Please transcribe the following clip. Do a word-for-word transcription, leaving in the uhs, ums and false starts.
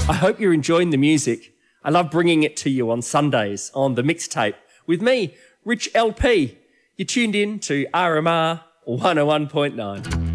I hope you're enjoying the music. I love bringing it to you on Sundays on The Mixtape with me, Rich L P. You're tuned in to R M R one oh one point nine.